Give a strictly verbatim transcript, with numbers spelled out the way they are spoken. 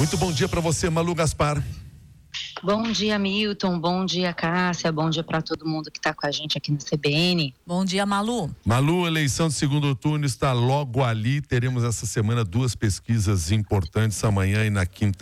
Muito bom dia para você, Malu Gaspar. Bom dia, Milton. Bom dia, Cássia. Bom dia para todo mundo que está com a gente aqui no C B N. Bom dia, Malu. Malu, eleição de segundo turno está logo ali. Teremos essa semana duas pesquisas importantes, amanhã e na quinta.